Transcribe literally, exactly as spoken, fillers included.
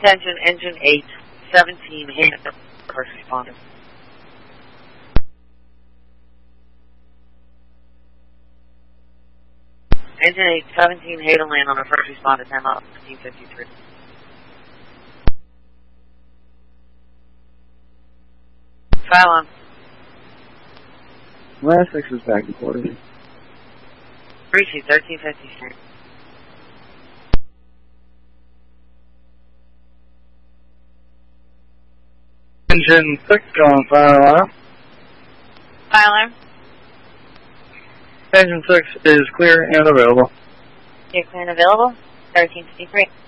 Attention, engine eight seventeen, hit first responder. Engine eight seventeen, hit and land on a first responder, ten up, fifteen fifty-three. File on. Last six is back to quarters. three C thirteen fifty-three. Engine six going fire alarm. Fire alarm. Engine six is clear and available. You're clear and available. thirteen fifty-three.